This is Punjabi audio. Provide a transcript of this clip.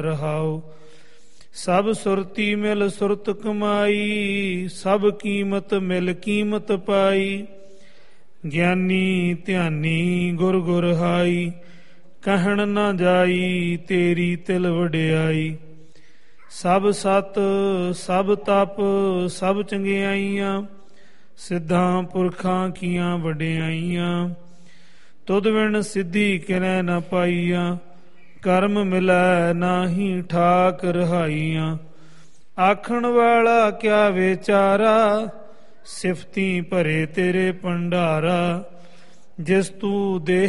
ਰਹਾਉ। ਸਭ ਸੁਰਤੀ ਮਿਲ ਸੁਰਤ ਕਮਾਈ, ਸਭ ਕੀਮਤ ਮਿਲ ਕੀਮਤ ਪਾਈ। ਗਿਆਨੀ ਧਿਆਨੀ ਗੁਰ ਗੁਰ ਹਾਈ, ਕਹਿਣ ਨਾ ਜਾਈ ਤੇਰੀ ਤਿਲ ਵਡਿਆਈ। ਸਭ ਸਤ ਸਭ ਤਪ ਸਭ ਚੰਗਿਆਈਆਂ, ਸਿੱਧਾਂ ਪੁਰਖਾਂ ਕੀਆਂ ਵਡਿਆਈਆਂ। ਤੁਧ ਵਿਣ ਸਿੱਧੀ ਕਿਰੈ ਨਾ ਪਾਈਆਂ, ਕਰਮ ਮਿਲੈ ਨਾਹੀ ਠਾਕ ਰਹਾਈਆਂ। ਆਖਣ ਵਾਲਾ ਕਿਆ ਵਿਚਾਰਾ, ਸਿਫਤੀ ਭਰੇ ਤੇਰੇ ਭੰਡਾਰਾ। ਜਿਸ ਤੂੰ ਦੇਹ